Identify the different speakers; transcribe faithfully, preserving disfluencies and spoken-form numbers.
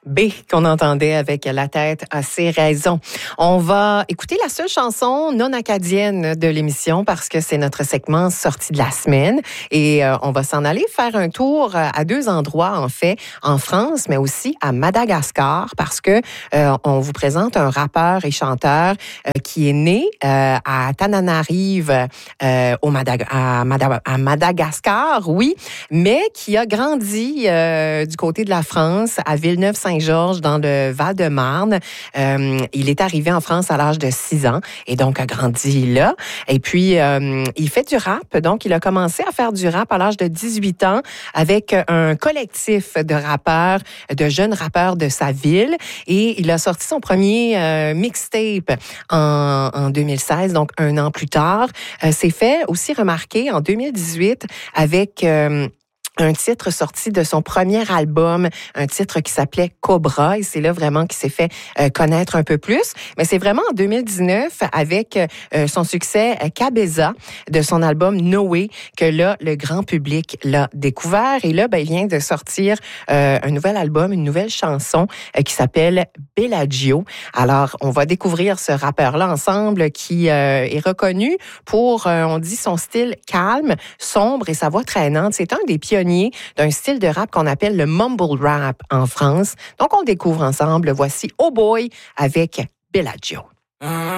Speaker 1: B qu'on entendait avec La tête a ses raisons. On va écouter la seule chanson non acadienne de l'émission parce que c'est notre segment sortie de la semaine et euh, on va s'en aller faire un tour à deux endroits en fait, en France mais aussi à Madagascar parce que euh, on vous présente un rappeur et chanteur euh, qui est né euh, à Tananarive euh, au Madag- à, Madag- à Madagascar, oui, mais qui a grandi euh, du côté de la France à Villeneuve-Saint-Georges dans le Val-de-Marne. Euh, il est arrivé en France à l'âge de six ans et donc a grandi là. Et puis, euh, il fait du rap. Donc, il a commencé à faire du rap à l'âge de dix-huit ans avec un collectif de rappeurs, de jeunes rappeurs de sa ville. Et il a sorti son premier euh, mixtape en, en deux mille seize, donc un an plus tard. Euh, s'est fait aussi remarquer en deux mille dix-huit avec... Euh, un titre sorti de son premier album, un titre qui s'appelait Cobra, et c'est là vraiment qu'il s'est fait euh, connaître un peu plus. Mais c'est vraiment en deux mille dix-neuf, avec euh, son succès euh, Cabeza, de son album No Way, que là, le grand public l'a découvert. Et là, ben, il vient de sortir euh, un nouvel album, une nouvelle chanson euh, qui s'appelle Bellagio. Alors, on va découvrir ce rappeur-là ensemble qui euh, est reconnu pour, euh, on dit, son style calme, sombre et sa voix traînante. C'est un des pionniers d'un style de rap qu'on appelle le mumble rap en France. Donc, on le découvre ensemble. Voici Oh Boy avec Bellagio.